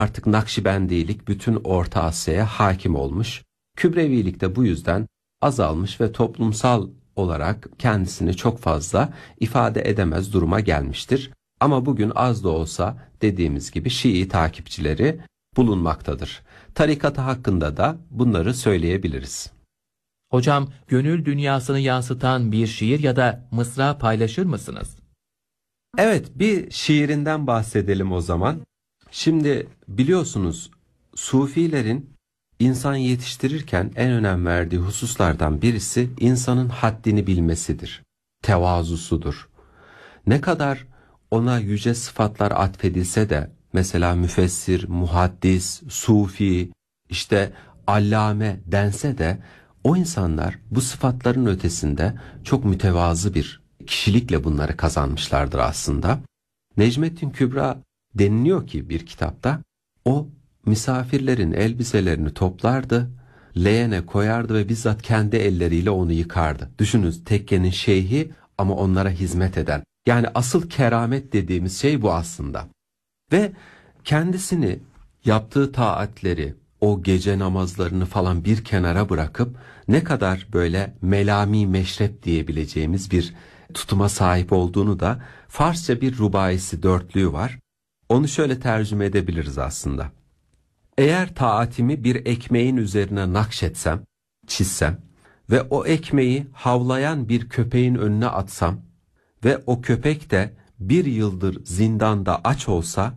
Artık Nakşibendilik bütün Orta Asya'ya hakim olmuş. Kübrevilik de bu yüzden azalmış ve toplumsal olarak kendisini çok fazla ifade edemez duruma gelmiştir. Ama bugün az da olsa dediğimiz gibi Şii takipçileri bulunmaktadır. Tarikatı hakkında da bunları söyleyebiliriz. Hocam, gönül dünyasını yansıtan bir şiir ya da mısra paylaşır mısınız? Evet, bir şiirinden bahsedelim o zaman. Şimdi biliyorsunuz Sufilerin insan yetiştirirken en önem verdiği hususlardan birisi insanın haddini bilmesidir. Tevazusudur. Ne kadar ona yüce sıfatlar atfedilse de mesela müfessir, muhaddis, sufi, işte allame dense de o insanlar bu sıfatların ötesinde çok mütevazı bir kişilikle bunları kazanmışlardır aslında. Necmettin Kübra deniliyor ki bir kitapta o misafirlerin elbiselerini toplardı, leğene koyardı ve bizzat kendi elleriyle onu yıkardı. Düşünün, tekkenin şeyhi ama onlara hizmet eden. Yani asıl keramet dediğimiz şey bu aslında. Ve kendisini yaptığı taatleri, o gece namazlarını falan bir kenara bırakıp ne kadar böyle melami meşrep diyebileceğimiz bir tutuma sahip olduğunu da Farsça bir rubaisi dörtlüğü var. Onu şöyle tercüme edebiliriz aslında. Eğer taatimi bir ekmeğin üzerine nakşetsem, çizsem ve o ekmeği havlayan bir köpeğin önüne atsam ve o köpek de bir yıldır zindanda aç olsa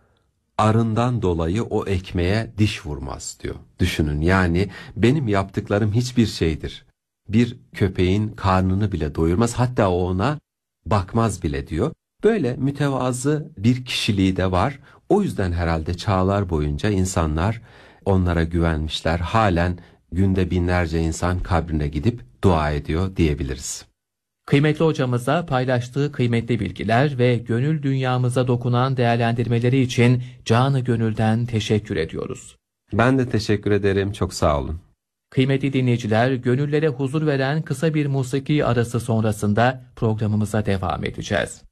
arından dolayı o ekmeğe diş vurmaz diyor. Düşünün, yani benim yaptıklarım hiçbir şeydir. Bir köpeğin karnını bile doyurmaz, hatta o ona bakmaz bile diyor. Böyle mütevazı bir kişiliği de var. O yüzden herhalde çağlar boyunca insanlar onlara güvenmişler. Halen günde binlerce insan kabrine gidip dua ediyor diyebiliriz. Kıymetli hocamıza paylaştığı kıymetli bilgiler ve gönül dünyamıza dokunan değerlendirmeleri için canı gönülden teşekkür ediyoruz. Ben de teşekkür ederim. Çok sağ olun. Kıymetli dinleyiciler, gönüllere huzur veren kısa bir musiki arası sonrasında programımıza devam edeceğiz.